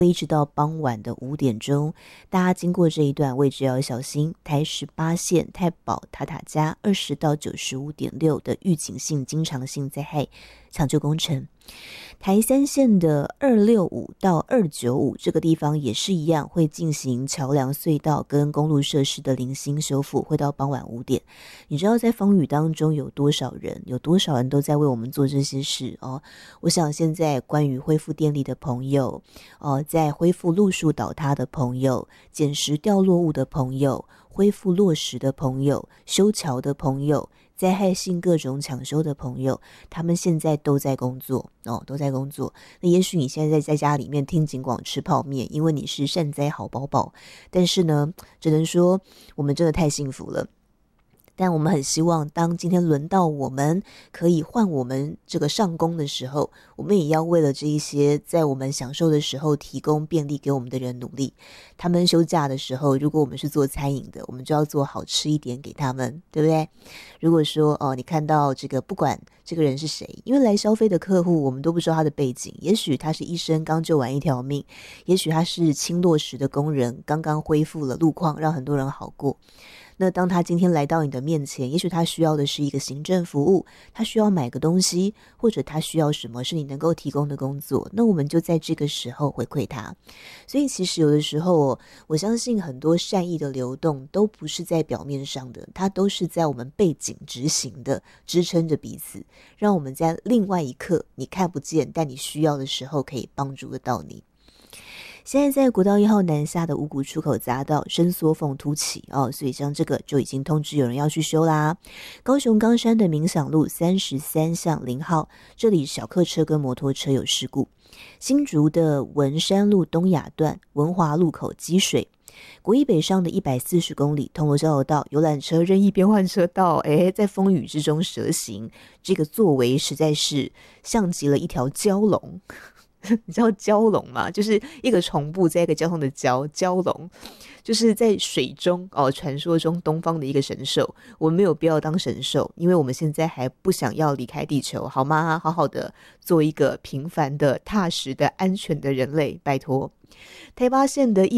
一直到傍晚的5点钟，大家经过这一段位置要小心。台18线太保塔塔加20到95.6的预警性经常性灾害抢救工程。台3线的265到295这个地方也是一样，会进行桥梁隧道跟公路设施的零星修复，会到傍晚5点。你知道在风雨当中有多少人都在为我们做这些事哦。我想现在关于恢复电力的朋友在恢复路树倒塌的朋友，捡拾掉落物的朋友，恢复落石的朋友，修桥的朋友，灾害性各种抢修的朋友，他们现在都在工作都在工作。那也许你现在在家里面听警广吃泡面，因为你是善哉好宝宝，但是呢，只能说我们真的太幸福了。但我们很希望当今天轮到我们可以换我们这个上工的时候，我们也要为了这一些在我们享受的时候提供便利给我们的人努力。他们休假的时候，如果我们是做餐饮的，我们就要做好吃一点给他们，对不对？如果说你看到这个不管这个人是谁，因为来消费的客户我们都不知道他的背景，也许他是医生刚救完一条命，也许他是清落石的工人刚刚恢复了路况，让很多人好过。那当他今天来到你的面前，也许他需要的是一个行政服务，他需要买个东西，或者他需要什么是你能够提供的工作，那我们就在这个时候回馈他。所以其实有的时候我相信很多善意的流动都不是在表面上的，它都是在我们背景执行的，支撑着彼此，让我们在另外一刻你看不见但你需要的时候可以帮助得到你。现在在国道1号南下的五股出口匝道伸缩缝凸起所以像这个就已经通知有人要去修啦。高雄冈山的冥想路33巷0号，这里小客车跟摩托车有事故。新竹的文山路东亚段文华路口积水。国一北上的140公里铜锣交流道游览车任意变换车道，在风雨之中蛇行，这个作为实在是像极了一条蛟龙。你知道蛟龙吗？就是一个虫部在一个交通的蛟龙，就是在水中传说中东方的一个神兽。我们没有必要当神兽，因为我们现在还不想要离开地球，好吗？好好的做一个平凡的踏实的安全的人类，拜托。台八线的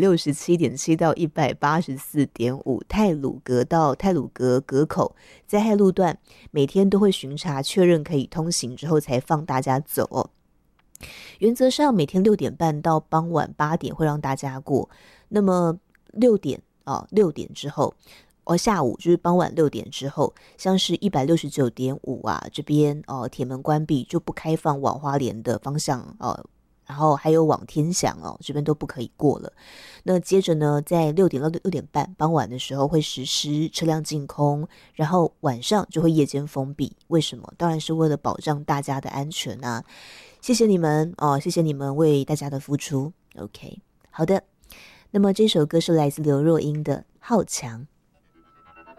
167.7 到 184.5 太鲁阁到太鲁阁阁口灾害路段，每天都会巡查确认可以通行之后才放大家走原则上每天6点半到傍晚8点会让大家过，那么6点之后下午就是傍晚6点之后，像是 169.5 这边铁门关闭，就不开放往花莲的方向然后还有往天祥这边都不可以过了。那接着呢，在6点到6点半傍晚的时候会实施车辆净空，然后晚上就会夜间封闭。为什么？当然是为了保障大家的安全啊。谢谢你们谢谢你们为大家的付出。 OK， 好的，那么这首歌是来自刘若英的《好强》。